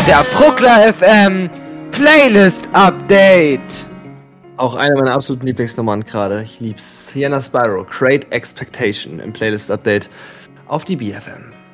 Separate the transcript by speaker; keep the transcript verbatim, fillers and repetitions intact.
Speaker 1: der Bruckler F M Playlist Update.
Speaker 2: Auch eine meiner absoluten Lieblingsnummern gerade. Ich lieb's. Sienna Spyro, Great Expectation im Playlist Update auf die B F M.